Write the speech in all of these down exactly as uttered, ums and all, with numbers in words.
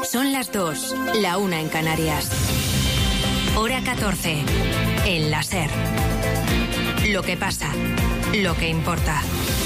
Son las dos, la una en Canarias. Hora catorce, en la SER. Lo que pasa, lo que importa.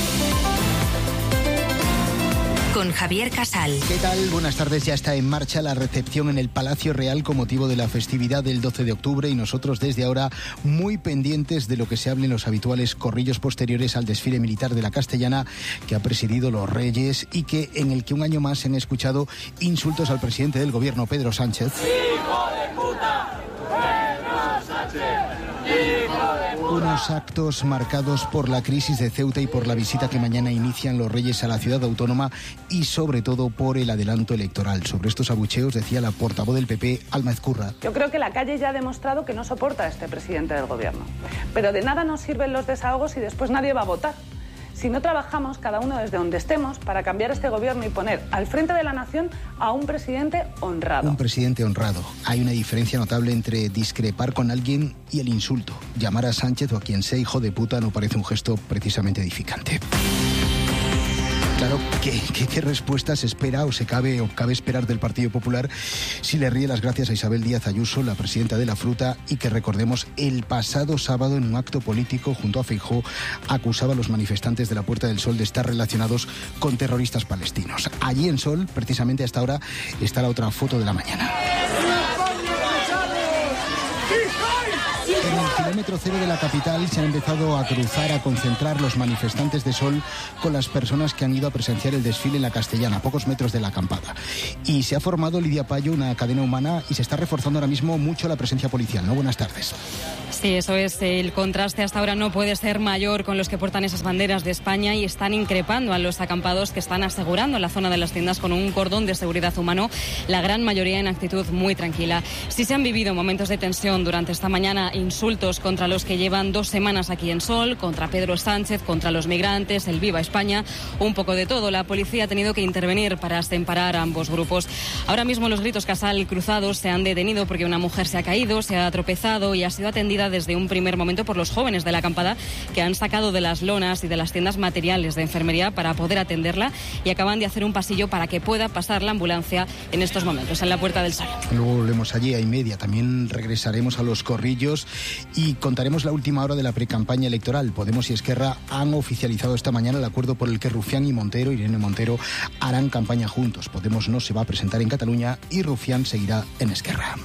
Con Javier Casal. ¿Qué tal? Buenas tardes. Ya está en marcha la recepción en el Palacio Real con motivo de la festividad del doce de octubre y nosotros desde ahora muy pendientes de lo que se hable en los habituales corrillos posteriores al desfile militar de la Castellana que ha presidido los Reyes y que en el que un año más se han escuchado insultos al presidente del gobierno, Pedro Sánchez. ¡Hijo de puta! ¡Pedro Sánchez! Unos actos marcados por la crisis de Ceuta y por la visita que mañana inician los Reyes a la ciudad autónoma y sobre todo por el adelanto electoral. Sobre estos abucheos decía la portavoz del P P, Alma Ezcurra. Yo creo que la calle ya ha demostrado que no soporta a este presidente del gobierno. Pero de nada nos sirven los desahogos y después nadie va a votar. Si no trabajamos cada uno desde donde estemos para cambiar este gobierno y poner al frente de la nación a un presidente honrado. Un presidente honrado. Hay una diferencia notable entre discrepar con alguien y el insulto. Llamar a Sánchez o a quien sea hijo de puta no parece un gesto precisamente edificante. Claro, ¿qué, qué, qué respuesta se espera o se cabe o cabe esperar del Partido Popular si le ríe las gracias a Isabel Díaz Ayuso, la presidenta de la Fruta, y que recordemos el pasado sábado en un acto político junto a Feijóo acusaba a los manifestantes de la Puerta del Sol de estar relacionados con terroristas palestinos? Allí en Sol, precisamente hasta ahora, está la otra foto de la mañana. En el kilómetro cero de la capital se han empezado a cruzar, a concentrar los manifestantes de Sol con las personas que han ido a presenciar el desfile en la Castellana, a pocos metros de la acampada. Y se ha formado, Lidia Payo, una cadena humana y se está reforzando ahora mismo mucho la presencia policial, ¿no? Buenas tardes. Sí, eso es. El contraste hasta ahora no puede ser mayor con los que portan esas banderas de España y están increpando a los acampados que están asegurando la zona de las tiendas con un cordón de seguridad humano, la gran mayoría en actitud muy tranquila. Sí se han vivido momentos de tensión durante esta mañana, insultos contra los que llevan dos semanas aquí en Sol, contra Pedro Sánchez, contra los migrantes, el Viva España, un poco de todo. La policía ha tenido que intervenir para separar a ambos grupos. Ahora mismo los gritos Casal cruzados se han detenido porque una mujer se ha caído, se ha tropezado y ha sido atendida desde un primer momento por los jóvenes de la acampada que han sacado de las lonas y de las tiendas materiales de enfermería para poder atenderla y acaban de hacer un pasillo para que pueda pasar la ambulancia en estos momentos en la Puerta del Sol. Luego volvemos allí a y media. También regresaremos a los corrillos y contaremos la última hora de la precampaña electoral. Podemos y Esquerra han oficializado esta mañana el acuerdo por el que Rufián y Montero, Irene Montero, harán campaña juntos. Podemos no se va a presentar en Cataluña y Rufián seguirá en Esquerra.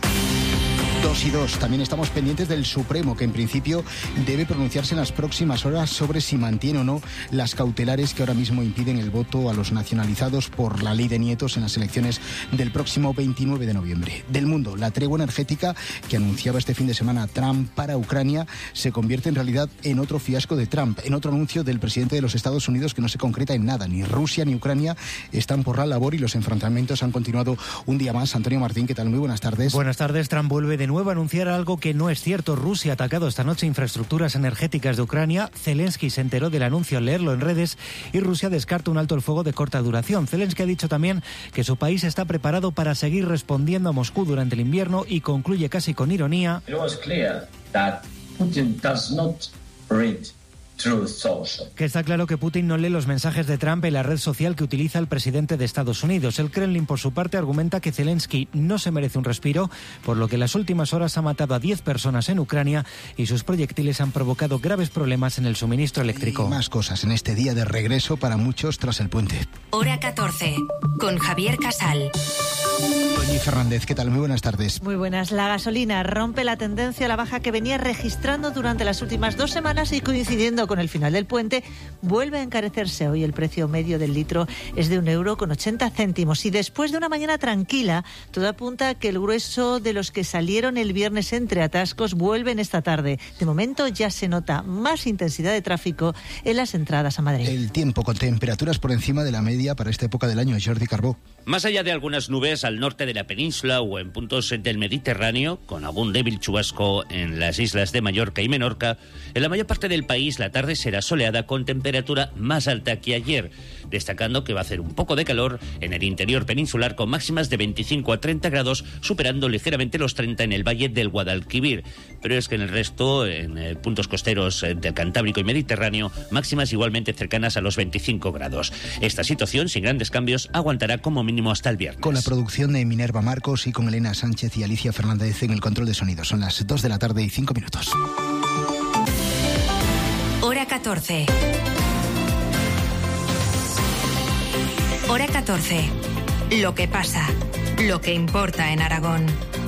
Dos y dos. También estamos pendientes del Supremo, que en principio debe pronunciarse en las próximas horas sobre si mantiene o no las cautelares que ahora mismo impiden el voto a los nacionalizados por la ley de nietos en las elecciones del próximo veintinueve de noviembre. Del mundo, la tregua energética que anunciaba este fin de semana Trump para Ucrania se convierte en realidad en otro fiasco de Trump, en otro anuncio del presidente de los Estados Unidos que no se concreta en nada. Ni Rusia ni Ucrania están por la labor y los enfrentamientos han continuado un día más. Antonio Martín, ¿qué tal? Muy buenas tardes. Buenas tardes. Trump vuelve de nuevo a anunciar algo que no es cierto. Rusia ha atacado esta noche infraestructuras energéticas de Ucrania. Zelensky se enteró del anuncio al leerlo en redes y Rusia descarta un alto el fuego de corta duración. Zelensky ha dicho también que su país está preparado para seguir respondiendo a Moscú durante el invierno y concluye casi con ironía. It was clear that Putin does not read Que está claro que Putin no lee los mensajes de Trump en la red social que utiliza el presidente de Estados Unidos. El Kremlin, por su parte, argumenta que Zelensky no se merece un respiro, por lo que en las últimas horas ha matado a diez personas en Ucrania y sus proyectiles han provocado graves problemas en el suministro eléctrico. Y más cosas en este día de regreso para muchos tras el puente. Hora catorce, con Javier Casal. Doña Fernández, ¿qué tal? Muy buenas tardes. Muy buenas. La gasolina rompe la tendencia a la baja que venía registrando durante las últimas dos semanas y coincidiendo con el final del puente, vuelve a encarecerse. Hoy el precio medio del litro es de un euro con ochenta céntimos. Y después de una mañana tranquila, todo apunta a que el grueso de los que salieron el viernes entre atascos vuelven esta tarde. De momento ya se nota más intensidad de tráfico en las entradas a Madrid. El tiempo con temperaturas por encima de la media para esta época del año. Jordi Carbó. Más allá de algunas nubes al norte de la península o en puntos del Mediterráneo, con algún débil chubasco en las islas de Mallorca y Menorca, en la mayor parte del país la tarde será soleada con temperatura más alta que ayer, destacando que va a hacer un poco de calor en el interior peninsular con máximas de veinticinco a treinta grados, superando ligeramente los treinta en el valle del Guadalquivir. Pero es que en el resto, en eh, puntos costeros eh, del Cantábrico y Mediterráneo, máximas igualmente cercanas a los veinticinco grados. Esta situación, sin grandes cambios, aguantará como mínimo hasta el viernes. Con la producción producción de Minerva Marcos y con Elena Sánchez y Alicia Fernández en el control de sonido. Son las dos de la tarde y cinco minutos. Hora catorce. Hora catorce. Lo que pasa, lo que importa en Aragón.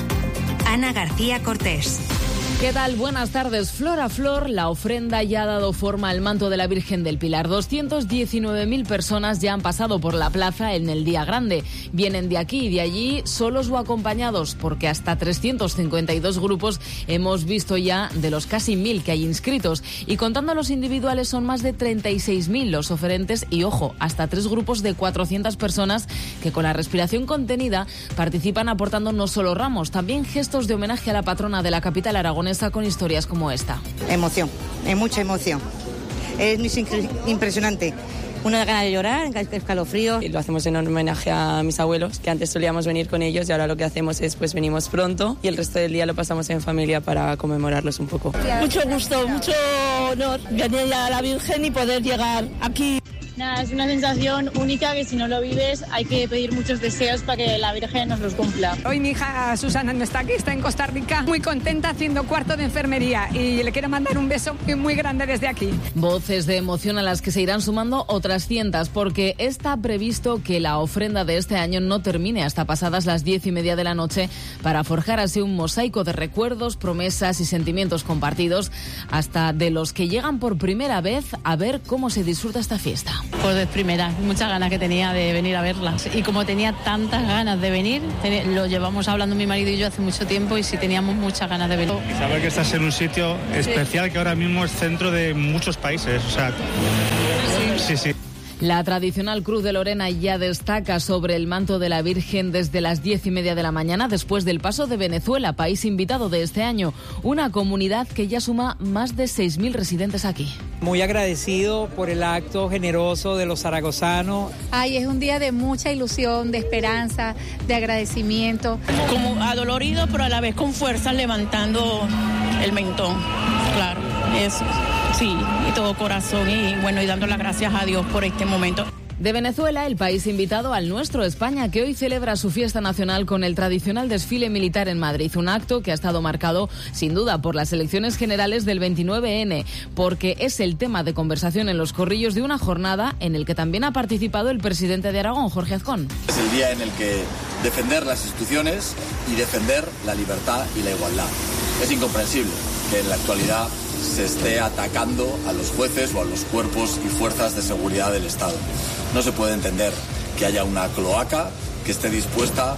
Ana García Cortés. ¿Qué tal? Buenas tardes. Flor a flor, la ofrenda ya ha dado forma al manto de la Virgen del Pilar. doscientas diecinueve mil personas ya han pasado por la plaza en el día grande. Vienen de aquí y de allí, solos o acompañados, porque hasta trescientos cincuenta y dos grupos hemos visto ya de los casi mil que hay inscritos. Y contando los individuales son más de treinta y seis mil los oferentes y, ojo, hasta tres grupos de cuatrocientas personas que con la respiración contenida participan aportando no solo ramos, también gestos de homenaje a la patrona de la capital aragonesa, con historias como esta. Emoción, es mucha emoción. Es impresionante. Una gana de llorar, escalofrío. Y lo hacemos en homenaje a mis abuelos, que antes solíamos venir con ellos y ahora lo que hacemos es pues venimos pronto y el resto del día lo pasamos en familia para conmemorarlos un poco. Mucho gusto, mucho honor venir a la Virgen y poder llegar aquí. Nada, es una sensación única que si no lo vives hay que pedir muchos deseos para que la Virgen nos los cumpla. Hoy mi hija Susana no está aquí, está en Costa Rica, muy contenta haciendo cuarto de enfermería y le quiero mandar un beso muy grande desde aquí. Voces de emoción a las que se irán sumando otras cientas, porque está previsto que la ofrenda de este año no termine hasta pasadas las diez y media de la noche para forjar así un mosaico de recuerdos, promesas y sentimientos compartidos, hasta de los que llegan por primera vez a ver cómo se disfruta esta fiesta. Pues de primera, muchas ganas que tenía de venir a verlas. Y como tenía tantas ganas de venir, lo llevamos hablando mi marido y yo hace mucho tiempo y sí teníamos muchas ganas de venir. Y saber que estás en un sitio especial sí. Que ahora mismo es centro de muchos países, o sea, sí, sí. sí. La tradicional Cruz de Lorena ya destaca sobre el manto de la Virgen desde las diez y media de la mañana, después del paso de Venezuela, país invitado de este año. Una comunidad que ya suma más de seis mil residentes aquí. Muy agradecido por el acto generoso de los zaragozanos. Ay, es un día de mucha ilusión, de esperanza, de agradecimiento. Como adolorido, pero a la vez con fuerza, levantando el mentón, claro, eso. Sí, y todo corazón y bueno, y dando las gracias a Dios por este momento. De Venezuela, el país invitado al nuestro, España, que hoy celebra su fiesta nacional con el tradicional desfile militar en Madrid. Un acto que ha estado marcado, sin duda, por las elecciones generales del veintinueve ene, porque es el tema de conversación en los corrillos de una jornada en el que también ha participado el presidente de Aragón, Jorge Azcón. Es el día en el que defender las instituciones y defender la libertad y la igualdad. Es incomprensible que en la actualidad se esté atacando a los jueces o a los cuerpos y fuerzas de seguridad del Estado. No se puede entender que haya una cloaca que esté dispuesta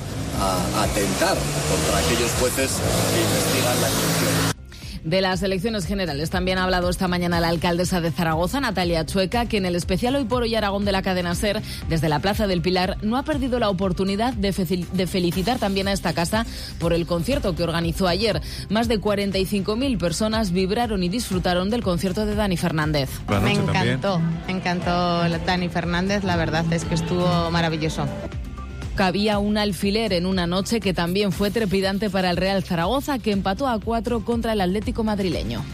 a atentar contra aquellos jueces que investigan la corrupción. De las elecciones generales también ha hablado esta mañana la alcaldesa de Zaragoza, Natalia Chueca, que en el especial Hoy por Hoy Aragón de la cadena SER, desde la Plaza del Pilar, no ha perdido la oportunidad de, fe- de felicitar también a esta casa por el concierto que organizó ayer. Más de cuarenta y cinco mil personas vibraron y disfrutaron del concierto de Dani Fernández. Me encantó, me encantó Dani Fernández, la verdad es que estuvo maravilloso. Cabía un alfiler en una noche que también fue trepidante para el Real Zaragoza, que empató a cuatro contra el Atlético madrileño.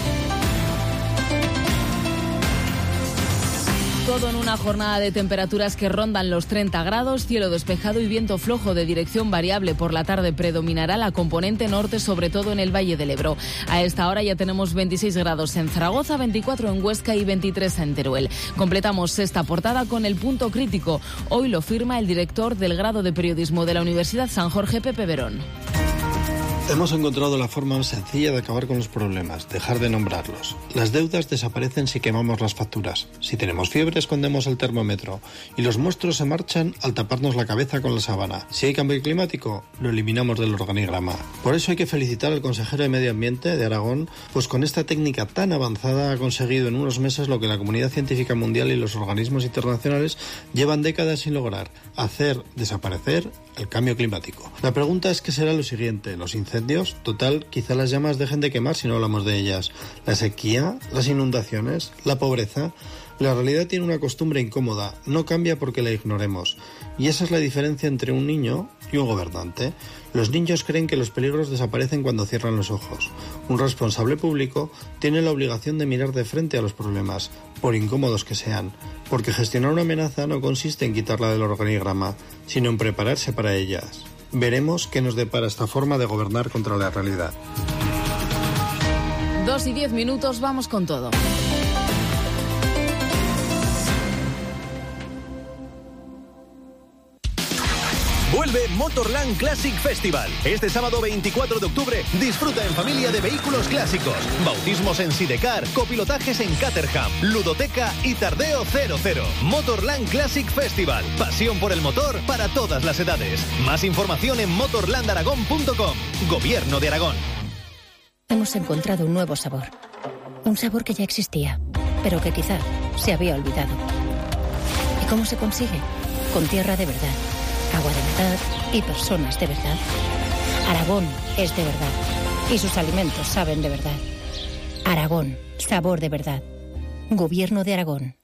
Todo en una jornada de temperaturas que rondan los treinta grados, cielo despejado y viento flojo de dirección variable. Por la tarde predominará la componente norte, sobre todo en el Valle del Ebro. A esta hora ya tenemos veintiséis grados en Zaragoza, veinticuatro en Huesca y veintitrés en Teruel. Completamos esta portada con el punto crítico. Hoy lo firma el director del grado de periodismo de la Universidad San Jorge, Pepe Verón. Hemos encontrado la forma más sencilla de acabar con los problemas, dejar de nombrarlos. Las deudas desaparecen si quemamos las facturas. Si tenemos fiebre, escondemos el termómetro. Y los monstruos se marchan al taparnos la cabeza con la sábana. Si hay cambio climático, lo eliminamos del organigrama. Por eso hay que felicitar al consejero de Medio Ambiente de Aragón, pues con esta técnica tan avanzada ha conseguido en unos meses lo que la comunidad científica mundial y los organismos internacionales llevan décadas sin lograr: hacer desaparecer el cambio climático. La pregunta es qué será lo siguiente, los incendios incendios? Total, quizá las llamas dejen de quemar si no hablamos de ellas. La sequía, las inundaciones, la pobreza. La realidad tiene una costumbre incómoda, no cambia porque la ignoremos. Y esa es la diferencia entre un niño y un gobernante. Los niños creen que los peligros desaparecen cuando cierran los ojos. Un responsable público tiene la obligación de mirar de frente a los problemas, por incómodos que sean, porque gestionar una amenaza no consiste en quitarla del organigrama, sino en prepararse para ellas. Veremos qué nos depara esta forma de gobernar contra la realidad. Dos y diez minutos, vamos con todo. Vuelve Motorland Classic Festival. Este sábado veinticuatro de octubre disfruta en familia de vehículos clásicos, bautismos en Sidecar, copilotajes en Caterham, ludoteca y tardeo cero cero. Motorland Classic Festival. Pasión por el motor para todas las edades. Más información en motorland aragón punto com. Gobierno de Aragón. Hemos encontrado un nuevo sabor. Un sabor que ya existía, pero que quizá se había olvidado. ¿Y cómo se consigue? Con tierra de verdad, agua de verdad y personas de verdad. Aragón es de verdad y sus alimentos saben de verdad. Aragón, sabor de verdad. Gobierno de Aragón.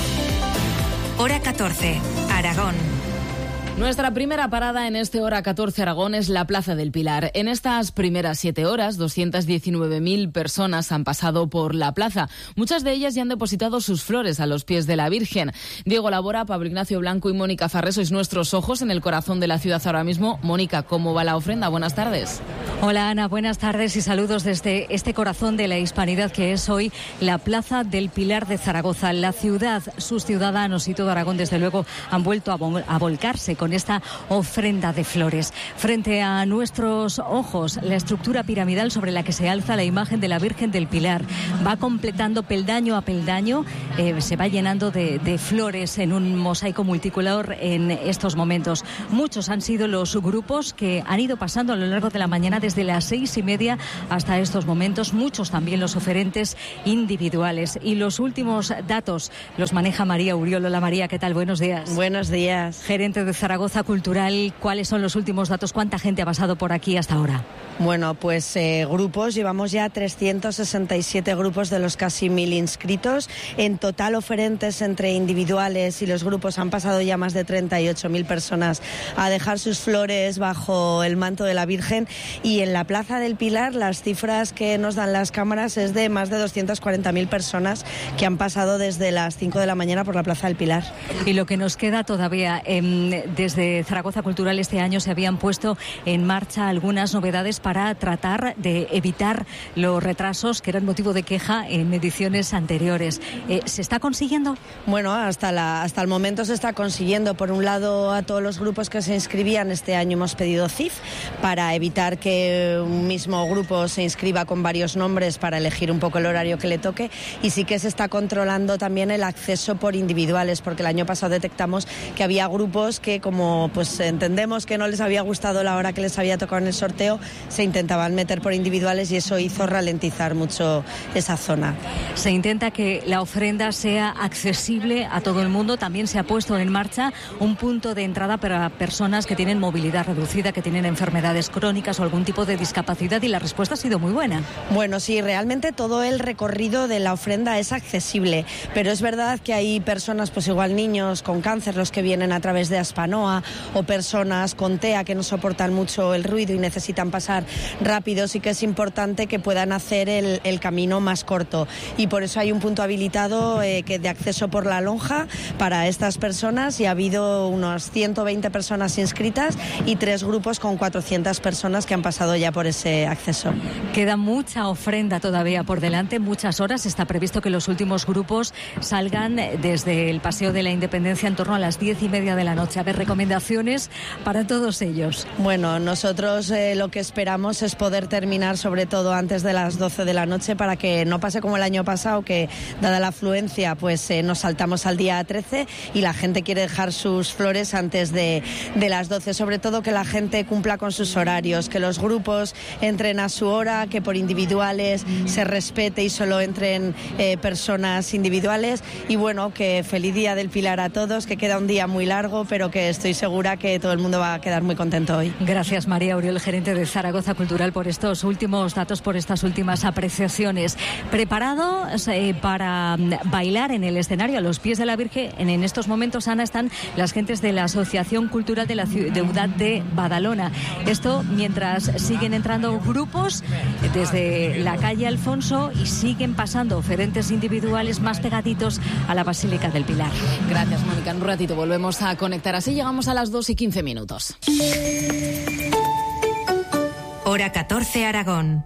Hora catorce, Aragón. Nuestra primera parada en este Hora catorce Aragón es la Plaza del Pilar. En estas primeras siete horas, doscientas diecinueve mil personas han pasado por la plaza. Muchas de ellas ya han depositado sus flores a los pies de la Virgen. Diego Labora, Pablo Ignacio Blanco y Mónica Farré, sois nuestros ojos en el corazón de la ciudad ahora mismo. Mónica, ¿cómo va la ofrenda? Buenas tardes. Hola Ana, buenas tardes y saludos desde este corazón de la hispanidad que es hoy la Plaza del Pilar de Zaragoza. La ciudad, sus ciudadanos y todo Aragón, desde luego, han vuelto a, vol- a volcarse con esta ofrenda de flores. Frente a nuestros ojos, la estructura piramidal sobre la que se alza la imagen de la Virgen del Pilar va completando peldaño a peldaño, eh, se va llenando de, de flores en un mosaico multicolor en estos momentos. Muchos han sido los grupos que han ido pasando a lo largo de la mañana desde las seis y media hasta estos momentos, muchos también los oferentes individuales. Y los últimos datos los maneja María Uriol. Hola María, ¿qué tal? Buenos días. Buenos días. Gerente de Zaragoza Cultural, ¿cuáles son los últimos datos? ¿Cuánta gente ha pasado por aquí hasta ahora? Bueno, pues eh, grupos, llevamos ya trescientos sesenta y siete grupos de los casi mil inscritos. En total, oferentes entre individuales y los grupos han pasado ya más de treinta y ocho mil personas a dejar sus flores bajo el manto de la Virgen. Y en la Plaza del Pilar, las cifras que nos dan las cámaras es de más de doscientas cuarenta mil personas que han pasado desde las cinco de la mañana por la Plaza del Pilar. Y lo que nos queda todavía, eh, desde Zaragoza Cultural este año se habían puesto en marcha algunas novedades para tratar de evitar los retrasos que eran motivo de queja en ediciones anteriores. Eh, ¿Se está consiguiendo? Bueno, hasta, la, hasta el momento se está consiguiendo. Por un lado, a todos los grupos que se inscribían este año hemos pedido C I F para evitar que un mismo grupo se inscriba con varios nombres para elegir un poco el horario que le toque, y sí que se está controlando también el acceso por individuales, porque el año pasado detectamos que había grupos que, como pues entendemos que no les había gustado la hora que les había tocado en el sorteo, se intentaban meter por individuales y eso hizo ralentizar mucho esa zona. Se intenta que la ofrenda sea accesible a todo el mundo. También se ha puesto en marcha un punto de entrada para personas que tienen movilidad reducida, que tienen enfermedades crónicas o algún tipo de discapacidad, y la respuesta ha sido muy buena. Bueno, sí, realmente todo el recorrido de la ofrenda es accesible, pero es verdad que hay personas, pues igual niños con cáncer, los que vienen a través de Aspanoa, o personas con T E A que no soportan mucho el ruido y necesitan pasar rápido. Sí que es importante que puedan hacer el, el camino más corto, y por eso hay un punto habilitado eh, que de acceso por la lonja para estas personas, y ha habido unos ciento veinte personas inscritas y tres grupos con cuatrocientas personas que han pasado ya por ese acceso. Queda mucha ofrenda todavía por delante, muchas horas. Está previsto que los últimos grupos salgan desde el Paseo de la Independencia en torno a las diez y media de la noche. A ver, recomendaciones para todos ellos. Bueno, nosotros eh, lo que esperamos es poder terminar sobre todo antes de las doce de la noche, para que no pase como el año pasado, que dada la afluencia pues eh, nos saltamos al día trece y la gente quiere dejar sus flores antes de, de las doce. Sobre todo que la gente cumpla con sus horarios, que los grupos grupos entren a su hora, que por individuales se respete y solo entren eh, personas individuales. Y bueno, que feliz Día del Pilar a todos, que queda un día muy largo, pero que estoy segura que todo el mundo va a quedar muy contento hoy. Gracias, María Auriol, gerente de Zaragoza Cultural, por estos últimos datos, por estas últimas apreciaciones. ¿Preparado eh, para bailar en el escenario a los pies de la Virgen? En, en estos momentos, Ana, están las gentes de la Asociación Cultural de la Ciudad de Badalona. Esto mientras siguen entrando grupos desde la calle Alfonso y siguen pasando oferentes individuales más pegaditos a la Basílica del Pilar. Gracias, Mónica. En un ratito volvemos a conectar. Así llegamos a las dos y quince minutos. Hora catorce, Aragón.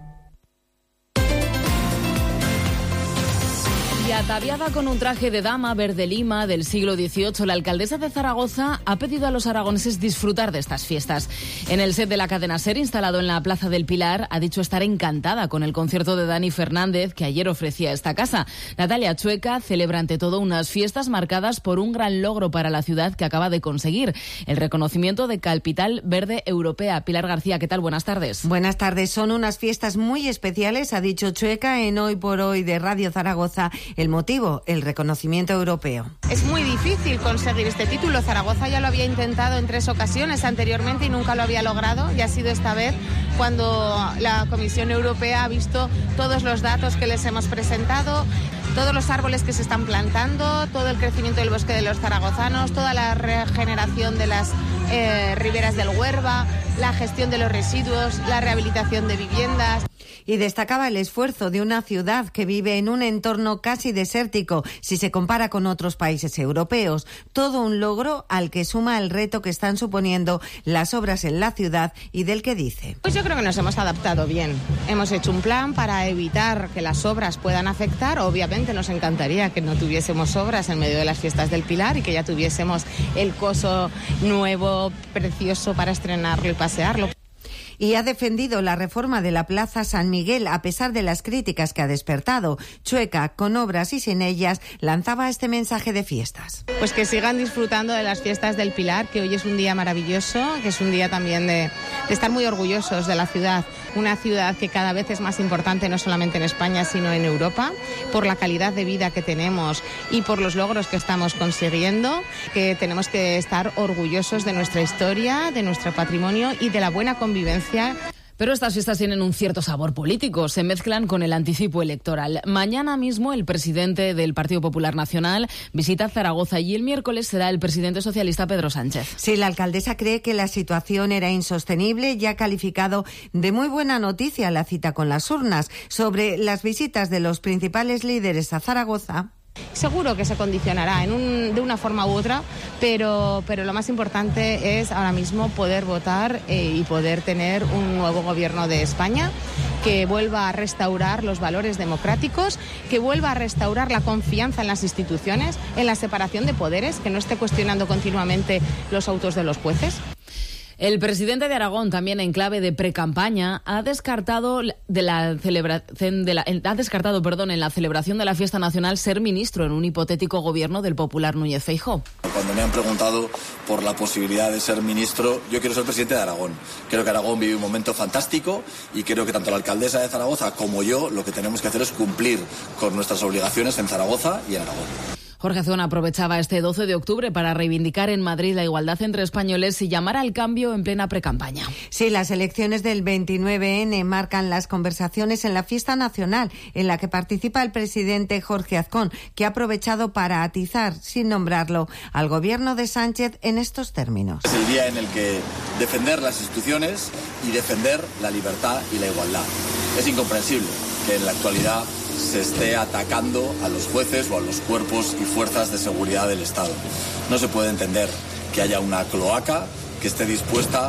Y ataviada con un traje de dama verde lima del siglo dieciocho, la alcaldesa de Zaragoza ha pedido a los aragoneses disfrutar de estas fiestas. En el set de la cadena SER, instalado en la Plaza del Pilar, ha dicho estar encantada con el concierto de Dani Fernández que ayer ofrecía esta casa. Natalia Chueca celebra ante todo unas fiestas marcadas por un gran logro para la ciudad que acaba de conseguir, el reconocimiento de Capital Verde Europea. Pilar García, ¿qué tal? Buenas tardes. Buenas tardes. Son unas fiestas muy especiales, ha dicho Chueca en Hoy por Hoy de Radio Zaragoza. El motivo, el reconocimiento europeo. Es muy difícil conseguir este título. Zaragoza ya lo había intentado en tres ocasiones anteriormente y nunca lo había logrado. Y ha sido esta vez cuando la Comisión Europea ha visto todos los datos que les hemos presentado, todos los árboles que se están plantando, todo el crecimiento del bosque de los zaragozanos, toda la regeneración de las eh, riberas del Huerva, la gestión de los residuos, la rehabilitación de viviendas. Y destacaba el esfuerzo de una ciudad que vive en un entorno casi desértico si se compara con otros países europeos. Todo un logro al que suma el reto que están suponiendo las obras en la ciudad y del que dice. Pues yo creo que nos hemos adaptado bien. Hemos hecho un plan para evitar que las obras puedan afectar. Obviamente nos encantaría que no tuviésemos obras en medio de las fiestas del Pilar y que ya tuviésemos el coso nuevo, precioso para estrenarlo y pasearlo. Y ha defendido la reforma de la Plaza San Miguel a pesar de las críticas que ha despertado. Chueca, con obras y sin ellas, lanzaba este mensaje de fiestas. Pues que sigan disfrutando de las fiestas del Pilar, que hoy es un día maravilloso, que es un día también de, de estar muy orgullosos de la ciudad. Una ciudad que cada vez es más importante no solamente en España, sino en Europa, por la calidad de vida que tenemos y por los logros que estamos consiguiendo, que tenemos que estar orgullosos de nuestra historia, de nuestro patrimonio y de la buena convivencia. Pero estas fiestas tienen un cierto sabor político, se mezclan con el anticipo electoral. Mañana mismo el presidente del Partido Popular Nacional visita Zaragoza y el miércoles será el presidente socialista Pedro Sánchez. Sí, la alcaldesa cree que la situación era insostenible y ha calificado de muy buena noticia la cita con las urnas. Sobre las visitas de los principales líderes a Zaragoza. Seguro que se condicionará en un, de una forma u otra, pero, pero lo más importante es ahora mismo poder votar eh, y poder tener un nuevo gobierno de España que vuelva a restaurar los valores democráticos, que vuelva a restaurar la confianza en las instituciones, en la separación de poderes, que no esté cuestionando continuamente los autos de los jueces. El presidente de Aragón, también en clave de precampaña, ha descartado de la celebración de la, ha descartado, perdón, en la celebración de la fiesta nacional ser ministro en un hipotético gobierno del popular Núñez Feijóo. Cuando me han preguntado por la posibilidad de ser ministro, yo quiero ser presidente de Aragón. Creo que Aragón vive un momento fantástico y creo que tanto la alcaldesa de Zaragoza como yo lo que tenemos que hacer es cumplir con nuestras obligaciones en Zaragoza y en Aragón. Jorge Zona aprovechaba este doce de octubre para reivindicar en Madrid la igualdad entre españoles y llamar al cambio en plena precampaña. Sí, las elecciones del veintinueve ene marcan las conversaciones en la fiesta nacional, en la que participa el presidente Jorge Azcón, que ha aprovechado para atizar, sin nombrarlo, al gobierno de Sánchez en estos términos. Es el día en el que defender las instituciones y defender la libertad y la igualdad. Es incomprensible que en la actualidad se esté atacando a los jueces o a los cuerpos y fuerzas de seguridad del Estado. No se puede entender que haya una cloaca que esté dispuesta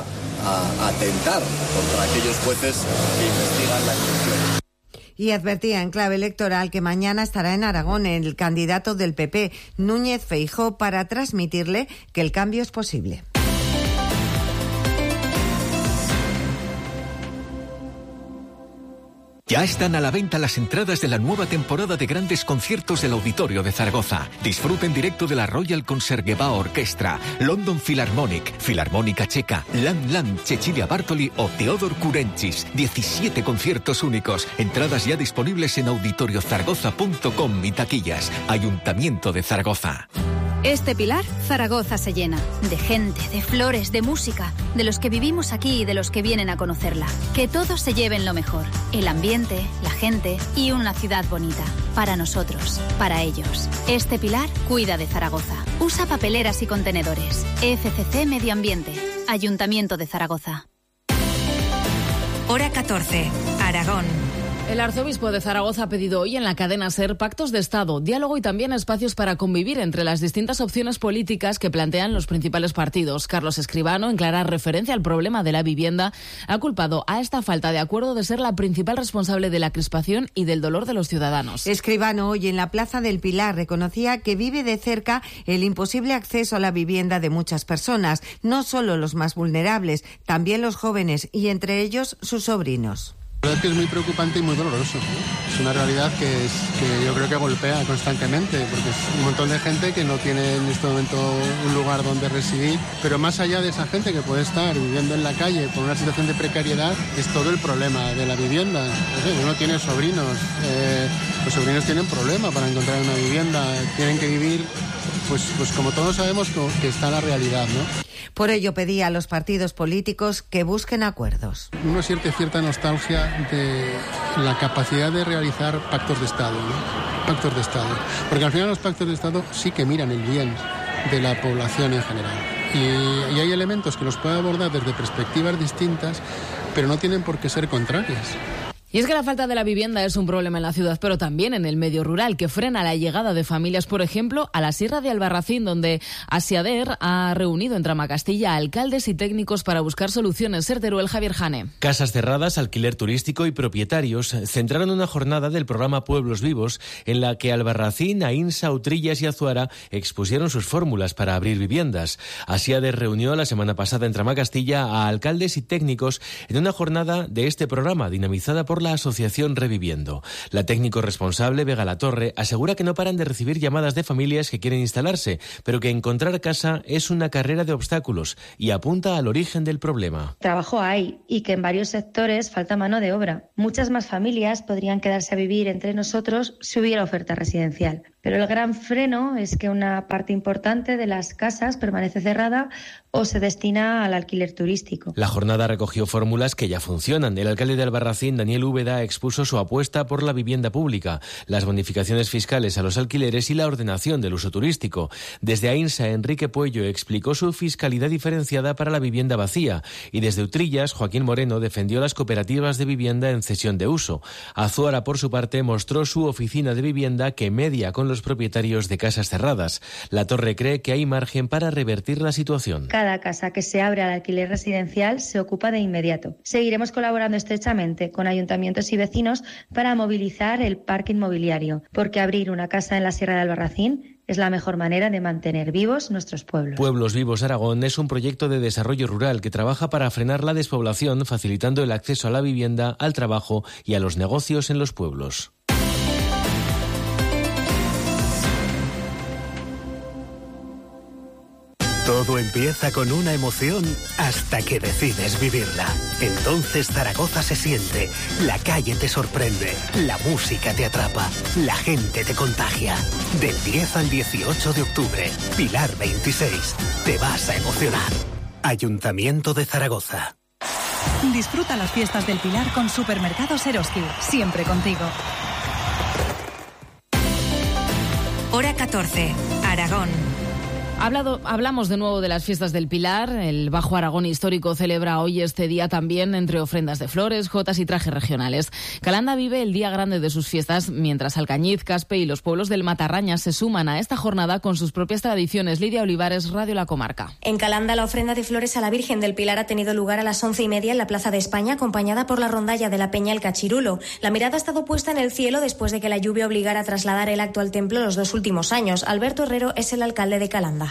a atentar contra aquellos jueces que investigan la corrupción. Y advertía en clave electoral que mañana estará en Aragón el candidato del P P, Núñez Feijóo, para transmitirle que el cambio es posible. Ya están a la venta las entradas de la nueva temporada de grandes conciertos del Auditorio de Zaragoza. Disfruta en directo de la Royal Concertgebouw Orchestra, London Philharmonic, Filarmónica Checa, Lan Lan, Cecilia Bartoli o Teodor Kurenchis. diecisiete conciertos únicos. Entradas ya disponibles en auditorios zaragoza punto com y taquillas. Ayuntamiento de Zaragoza. Este Pilar, Zaragoza se llena. De gente, de flores, de música. De los que vivimos aquí y de los que vienen a conocerla. Que todos se lleven lo mejor. El ambiente, la gente y una ciudad bonita. Para nosotros, para ellos. Este Pilar cuida de Zaragoza. Usa papeleras y contenedores. F C C Medio Ambiente. Ayuntamiento de Zaragoza. Hora catorce. Aragón. El arzobispo de Zaragoza ha pedido hoy en la cadena SER pactos de Estado, diálogo y también espacios para convivir entre las distintas opciones políticas que plantean los principales partidos. Carlos Escribano, en clara referencia al problema de la vivienda, ha culpado a esta falta de acuerdo de ser la principal responsable de la crispación y del dolor de los ciudadanos. Escribano hoy en la Plaza del Pilar reconocía que vive de cerca el imposible acceso a la vivienda de muchas personas, no solo los más vulnerables, también los jóvenes y entre ellos sus sobrinos. La verdad es que es muy preocupante y muy doloroso. Es una realidad que, es, que yo creo que golpea constantemente, porque es un montón de gente que no tiene en este momento un lugar donde residir, pero más allá de esa gente que puede estar viviendo en la calle por una situación de precariedad, es todo el problema de la vivienda. Uno tiene sobrinos, eh, los sobrinos tienen problemas para encontrar una vivienda, tienen que vivir, pues, pues como todos sabemos que está la realidad, ¿no? Por ello pedía a los partidos políticos que busquen acuerdos. Uno siente cierta nostalgia de la capacidad de realizar pactos de Estado, ¿no? Pactos de Estado. Porque al final los pactos de Estado sí que miran el bien de la población en general. Y, y hay elementos que los puede abordar desde perspectivas distintas, pero no tienen por qué ser contrarias. Y es que la falta de la vivienda es un problema en la ciudad, pero también en el medio rural, que frena la llegada de familias, por ejemplo, a la Sierra de Albarracín, donde Asiader ha reunido en Tramacastilla a alcaldes y técnicos para buscar soluciones. Ser Teruel, Javier Jane. Casas cerradas, alquiler turístico y propietarios centraron una jornada del programa Pueblos Vivos, en la que Albarracín, Ainsa, Utrillas y Azuara expusieron sus fórmulas para abrir viviendas. Asiader reunió la semana pasada en Tramacastilla a alcaldes y técnicos en una jornada de este programa, dinamizada por la asociación Reviviendo. La técnico responsable, Vega Latorre, asegura que no paran de recibir llamadas de familias que quieren instalarse, pero que encontrar casa es una carrera de obstáculos y apunta al origen del problema. Trabajo hay y que en varios sectores falta mano de obra. Muchas más familias podrían quedarse a vivir entre nosotros si hubiera oferta residencial. Pero el gran freno es que una parte importante de las casas permanece cerrada o se destina al alquiler turístico. La jornada recogió fórmulas que ya funcionan. El alcalde de Albarracín, Daniel Úbeda, expuso su apuesta por la vivienda pública, las bonificaciones fiscales a los alquileres y la ordenación del uso turístico. Desde Ainsa, Enrique Puello explicó su fiscalidad diferenciada para la vivienda vacía, y desde Utrillas, Joaquín Moreno defendió las cooperativas de vivienda en cesión de uso. Azuara, por su parte, mostró su oficina de vivienda que media con los propietarios de casas cerradas. La Torre cree que hay margen para revertir la situación. Cada casa que se abre al alquiler residencial se ocupa de inmediato. Seguiremos colaborando estrechamente con ayuntamientos y vecinos para movilizar el parque inmobiliario, porque abrir una casa en la Sierra de Albarracín es la mejor manera de mantener vivos nuestros pueblos. Pueblos Vivos Aragón es un proyecto de desarrollo rural que trabaja para frenar la despoblación, facilitando el acceso a la vivienda, al trabajo y a los negocios en los pueblos. Todo empieza con una emoción hasta que decides vivirla. Entonces Zaragoza se siente, la calle te sorprende, la música te atrapa, la gente te contagia. Del diez al dieciocho de octubre, Pilar veintiséis, te vas a emocionar. Ayuntamiento de Zaragoza. Disfruta las fiestas del Pilar con Supermercados Eroski, siempre contigo. Hora catorce, Aragón. Hablado, hablamos de nuevo de las fiestas del Pilar. El Bajo Aragón Histórico celebra hoy este día también entre ofrendas de flores, jotas y trajes regionales. Calanda vive el día grande de sus fiestas, mientras Alcañiz, Caspe y los pueblos del Matarraña se suman a esta jornada con sus propias tradiciones. Lidia Olivares, Radio La Comarca. En Calanda, la ofrenda de flores a la Virgen del Pilar ha tenido lugar a las once y media en la Plaza de España, acompañada por la rondalla de la Peña El Cachirulo. La mirada ha estado puesta en el cielo después de que la lluvia obligara a trasladar el acto al templo los dos últimos años. Alberto Herrero es el alcalde de Calanda.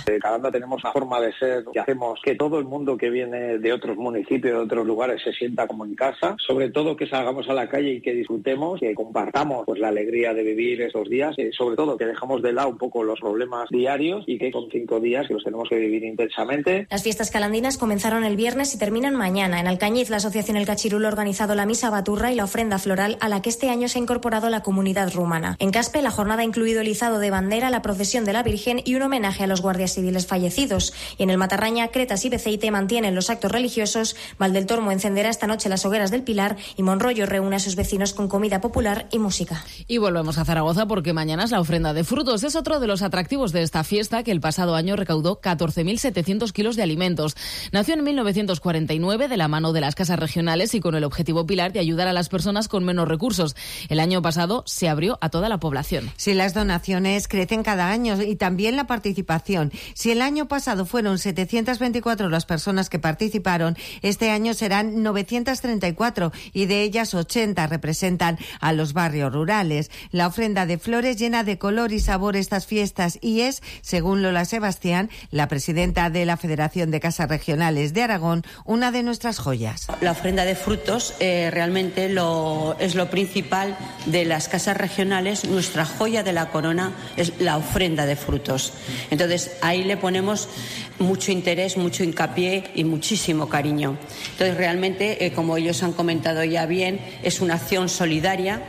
En Calanda tenemos una forma de ser que hacemos que todo el mundo que viene de otros municipios, de otros lugares, se sienta como en casa. Sobre todo que salgamos a la calle y que disfrutemos, que compartamos pues la alegría de vivir estos días. Y sobre todo que dejamos de lado un poco los problemas diarios y que son cinco días que los tenemos que vivir intensamente. Las fiestas calandinas comenzaron el viernes y terminan mañana. En Alcañiz, la Asociación El Cachirulo ha organizado la misa baturra y la ofrenda floral a la que este año se ha incorporado la comunidad rumana. En Caspe, la jornada ha incluido el izado de bandera, la procesión de la Virgen y un homenaje a los guardias civiles fallecidos. Y en el Matarraña, Cretas y Beceite mantienen los actos religiosos. Valdeltormo encenderá esta noche las hogueras del Pilar y Monroyo reúne a sus vecinos con comida popular y música. Y volvemos a Zaragoza porque mañana es la ofrenda de frutos. Es otro de los atractivos de esta fiesta que el pasado año recaudó catorce mil setecientos kilos de alimentos. Nació en mil novecientos cuarenta y nueve de la mano de las casas regionales y con el objetivo pilar de ayudar a las personas con menos recursos. El año pasado se abrió a toda la población. Si las donaciones crecen cada año y también la participación. Si el año pasado fueron setecientas veinticuatro las personas que participaron, este año serán novecientas treinta y cuatro y de ellas ochenta representan a los barrios rurales. La ofrenda de flores llena de color y sabor estas fiestas y es, según Lola Sebastián, la presidenta de la Federación de Casas Regionales de Aragón, una de nuestras joyas. La ofrenda de frutos eh, realmente lo, es lo principal de las casas regionales. Nuestra joya de la corona es la ofrenda de frutos. Entonces ahí le ponemos mucho interés, mucho hincapié y muchísimo cariño. Entonces realmente, eh, como ellos han comentado ya bien, es una acción solidaria.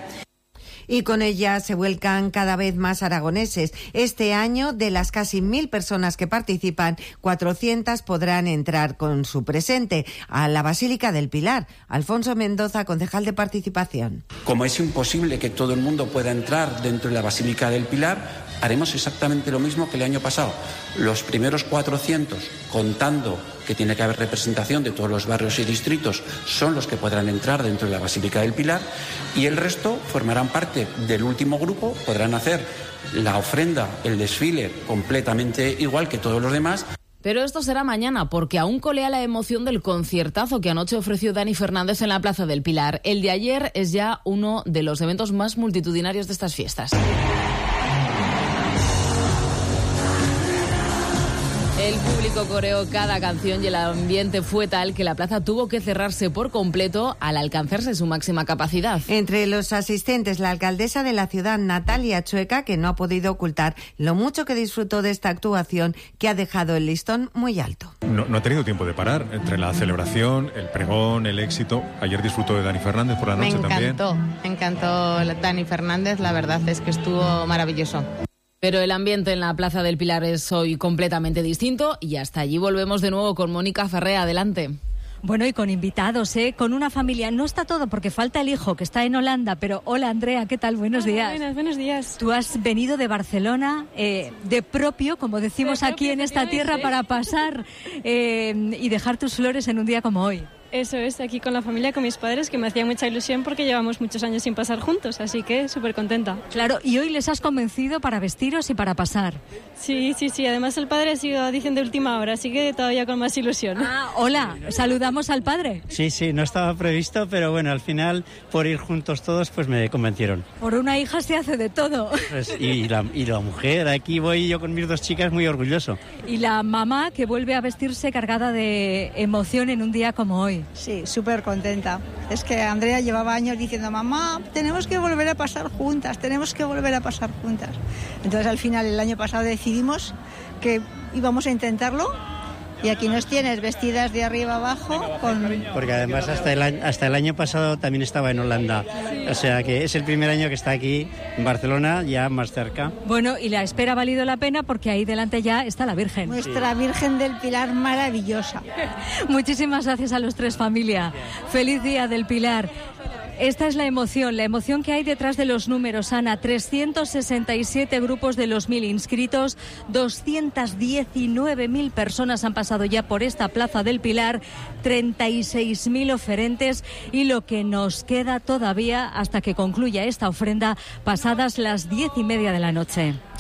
Y con ella se vuelcan cada vez más aragoneses. Este año, de las casi mil personas que participan, cuatrocientas podrán entrar con su presente a la Basílica del Pilar. Alfonso Mendoza, concejal de Participación. Como es imposible que todo el mundo pueda entrar dentro de la Basílica del Pilar, haremos exactamente lo mismo que el año pasado. Los primeros cuatrocientos, contando que tiene que haber representación de todos los barrios y distritos, son los que podrán entrar dentro de la Basílica del Pilar, y el resto formarán parte del último grupo, podrán hacer la ofrenda, el desfile completamente igual que todos los demás. Pero esto será mañana, porque aún colea la emoción del conciertazo que anoche ofreció Dani Fernández en la Plaza del Pilar. El de ayer es ya uno de los eventos más multitudinarios de estas fiestas. El público coreó cada canción y el ambiente fue tal que la plaza tuvo que cerrarse por completo al alcanzarse su máxima capacidad. Entre los asistentes, la alcaldesa de la ciudad, Natalia Chueca, que no ha podido ocultar lo mucho que disfrutó de esta actuación que ha dejado el listón muy alto. No, no ha tenido tiempo de parar entre la celebración, el pregón, el éxito. Ayer disfrutó de Dani Fernández por la noche también. Me encantó, me encantó Dani Fernández, la verdad es que estuvo maravilloso. Pero el ambiente en la Plaza del Pilar es hoy completamente distinto y hasta allí volvemos de nuevo con Mónica Ferré. Adelante. Bueno, y con invitados, ¿eh? Con una familia. No está todo porque falta el hijo que está en Holanda, pero hola Andrea, ¿qué tal? Buenos hola, días. Buenas, buenos días. Tú has venido de Barcelona, eh, de propio, como decimos de aquí en esta tierra, para pasar eh, y dejar tus flores en un día como hoy. Eso es, aquí con la familia, con mis padres, que me hacía mucha ilusión porque llevamos muchos años sin pasar juntos, así que súper contenta. Claro, y hoy les has convencido para vestiros y para pasar. Sí, sí, sí, además el padre ha sido dicen de última hora, así que todavía con más ilusión. Ah, hola, saludamos al padre. Sí, sí, no estaba previsto, pero bueno, al final, por ir juntos todos, pues me convencieron. Por una hija se hace de todo. Pues, y, la, y la mujer, aquí voy yo con mis dos chicas muy orgulloso. Y la mamá que vuelve a vestirse cargada de emoción en un día como hoy. Sí, súper contenta. Es que Andrea llevaba años diciendo, mamá, tenemos que volver a pasar juntas, tenemos que volver a pasar juntas. Entonces al final el año pasado decidimos que íbamos a intentarlo y aquí nos tienes vestidas de arriba abajo. Con... Porque además hasta el, año, hasta el año pasado también estaba en Holanda. O sea que es el primer año que está aquí en Barcelona, ya más cerca. Bueno, y la espera ha valido la pena porque ahí delante ya está la Virgen. Nuestra Virgen del Pilar maravillosa. Muchísimas gracias a los tres, familia. Feliz Día del Pilar. Esta es la emoción, la emoción que hay detrás de los números, Ana. trescientos sesenta y siete grupos de los mil inscritos, doscientas diecinueve mil personas han pasado ya por esta Plaza del Pilar, treinta y seis mil oferentes y lo que nos queda todavía hasta que concluya esta ofrenda pasadas las diez y media de la noche.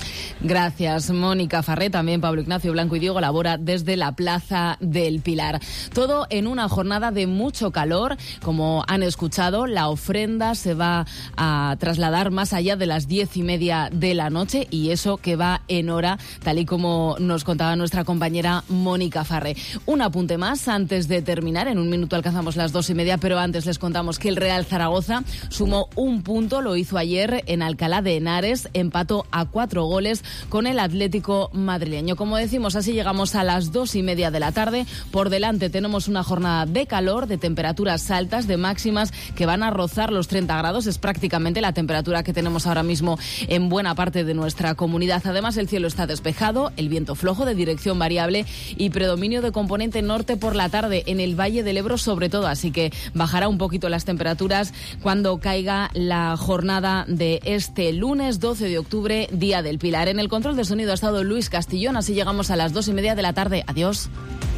Gracias, Mónica Farré. También Pablo Ignacio Blanco y Diego Labora desde la Plaza del Pilar. Todo en una jornada de mucho calor. Como han escuchado, la ofrenda se va a trasladar más allá de las diez y media de la noche, y eso que va en hora, tal y como nos contaba nuestra compañera Mónica Farré. Un apunte más antes de terminar. En un minuto alcanzamos las dos y media, pero antes les contamos que el Real Zaragoza sumó un punto. Lo hizo ayer en Alcalá de Henares. Empató a cuatro goles con el Atlético madrileño. Como decimos, así llegamos a las dos y media de la tarde. Por delante tenemos una jornada de calor, de temperaturas altas, de máximas que van a rozar los treinta grados. Es prácticamente la temperatura que tenemos ahora mismo en buena parte de nuestra comunidad. Además, el cielo está despejado, el viento flojo de dirección variable y predominio de componente norte por la tarde en el Valle del Ebro sobre todo. Así que bajará un poquito las temperaturas cuando caiga la jornada de este lunes doce de octubre, Día del Pilar. En el control de sonido ha estado Luis Castillón. Así llegamos a las dos y media de la tarde. Adiós.